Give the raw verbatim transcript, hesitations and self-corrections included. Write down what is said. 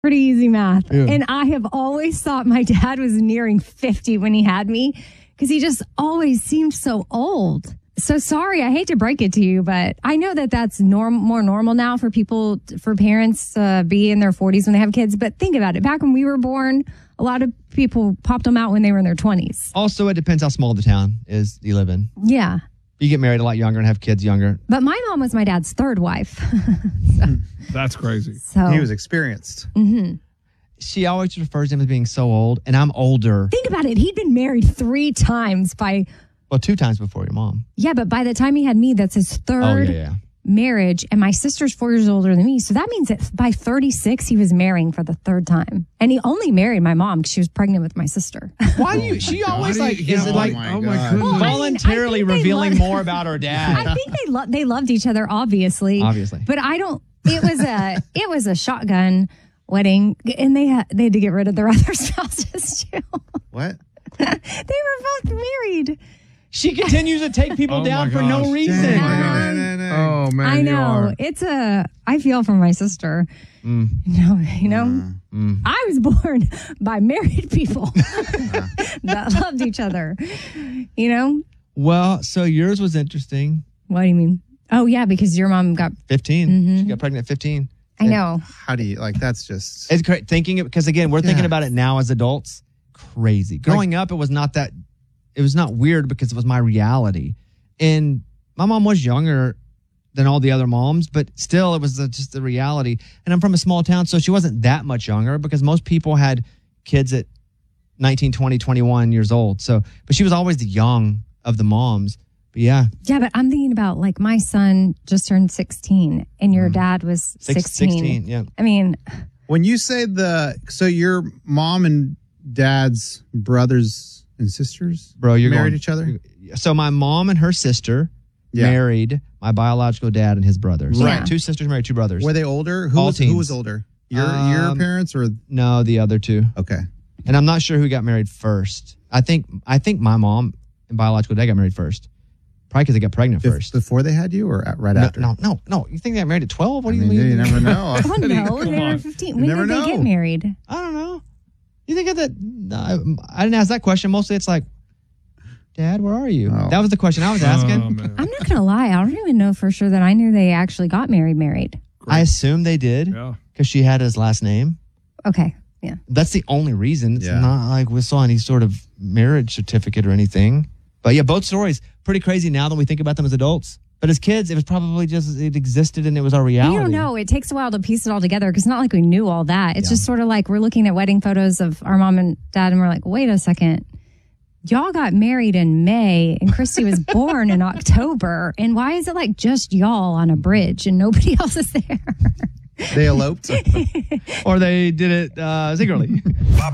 Pretty easy math. Yeah. And I have always thought my dad was nearing fifty when he had me because he just always seemed so old. So sorry, I hate to break it to you, but I know that that's norm more normal now for people, for parents to uh, be in their forties when they have kids. But think about it. Back when we were born, a lot of people popped them out when they were in their twenties. Also, it depends how small the town is you live in. Yeah. You get married a lot younger and have kids younger. But my mom was my dad's third wife. so, That's crazy. So he was experienced. Mm-hmm. She always refers to him as being so old, and I'm older. Think about it. He'd been married three times by... Well, two times before your mom. Yeah, but by the time he had me, that's his third Oh, yeah, yeah. marriage. And my sister's four years older than me. So that means that by thirty-six, he was marrying for the third time. And he only married my mom because she was pregnant with my sister. Why do you? She always Why like, do you- is yeah, it oh like my Oh, my God. goodness. Well, I mean, voluntarily I think they revealing love- more about her dad? I think they, lo- they loved each other, obviously. Obviously. But I don't, it was a, it was a shotgun wedding. And they had, they had to get rid of their other spouses too. What? They were both married. She continues to take people Oh, down my for no gosh. reason. Dang. No, no, no. Oh, man. I you know. are. It's a, I feel for my sister. Mm. You know, you know, Mm. I was born by married people that loved each other. You know, Well, so yours was interesting. what do you mean? Oh yeah, because your mom got. fifteen. Mhm. She got pregnant at fifteen. I know. How do you, like, that's just. It's great thinking it because again, we're thinking Yeah. about it now as adults. Crazy. Growing up, it was not that. It was not weird because it was my reality, and my mom was younger than all the other moms, but still, it was uh, just the reality. And I'm from a small town, so she wasn't that much younger because most people had kids at nineteen, twenty, twenty-one years old. So, but she was always the young of the moms. But yeah, Yeah, but I'm thinking about like my son just turned sixteen, and your dad was six, sixteen. sixteen. Yeah. I mean, When you say the, so your mom and dad's brothers and sisters Bro, you're married going- each other? So my mom and her sister Yeah. married my biological dad and his brothers. Right. Two sisters married two brothers. Were they older? Who All was, who teens. was older? Your your Um, parents or No, the other two. okay? And I'm not sure who got married first. I think I think my mom and biological dad got married first. Probably because they got pregnant Bef- first. before they had you or at- right No, after? no, no, no. You think they got married at twelve? What I do you mean, mean? you never know. oh no, Come they were on. fifteen. You When never did they get know. married? I don't know. You think of that? No, I didn't ask that question. Mostly it's like, Dad, where are you? Oh. That was the question I was asking. Oh, man. I'm not gonna lie, I don't even know for sure that I knew they actually got married. Married. I assume they did Yeah. because she had his last name. Okay. Yeah. That's the only reason. It's Yeah. not like we saw any sort of marriage certificate or anything. But yeah, both stories pretty crazy now that we think about them as adults. But as kids, it was probably just it existed and it was our reality. You don't know. It takes a while to piece it all together because it's not like we knew all that. It's Yeah. just sort of like we're looking at wedding photos of our mom and dad, and we're like, wait a second. Y'all got married in May and Christy was born in October. And why is it like just y'all on a bridge and nobody else is there? They eloped. Or they did it uh, secretly.